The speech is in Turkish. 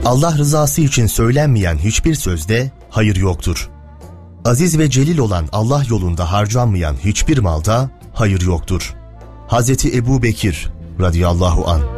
Allah rızası için söylenmeyen hiçbir sözde hayır yoktur. Aziz ve celil olan Allah yolunda harcanmayan hiçbir malda hayır yoktur. Hazreti Ebu Bekir radıyallahu anh.